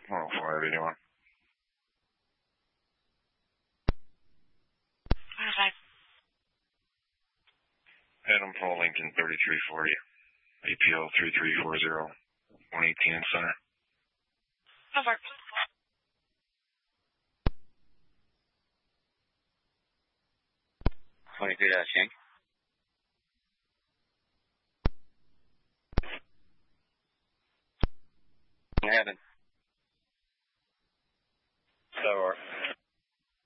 Oh, whatever you doing. Adam Paul Lincoln 3340. APL 3340. 118 Center. Over. 23 Shank. What happened?